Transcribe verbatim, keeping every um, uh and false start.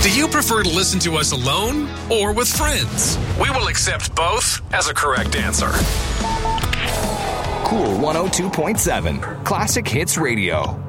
Do you prefer to listen to us alone or with friends? We will accept both as a correct answer. Cool one oh two point seven, Classic Hits Radio.